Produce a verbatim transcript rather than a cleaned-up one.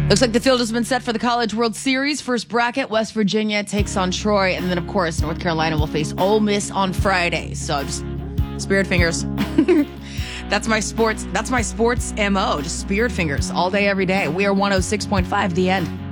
Looks like the field has been set for the College World Series. First bracket, West Virginia takes on Troy. And then, of course, North Carolina will face Ole Miss on Friday. So just spirit fingers. That's my sports. That's my sports M O. Just spirit fingers all day, every day. We are one oh six point five The End.